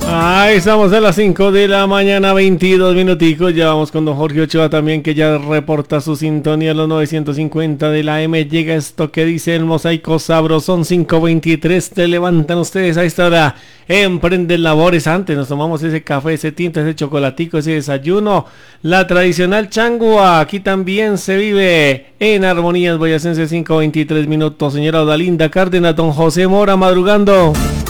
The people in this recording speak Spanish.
Ahí estamos a las 5 de la mañana, 22 minuticos. Ya vamos con don Jorge Ochoa también, que ya reporta su sintonía a los 950 de la M. Llega esto que dice el mosaico sabrosón 523. Te levantan ustedes a esta hora, emprenden labores. Antes nos tomamos ese café, ese tinto, ese chocolatico, ese desayuno. La tradicional changua, aquí también se vive en Armonías Boyacense. 5:23 minutos. Señora Odalinda Cárdenas, don José Mora madrugando.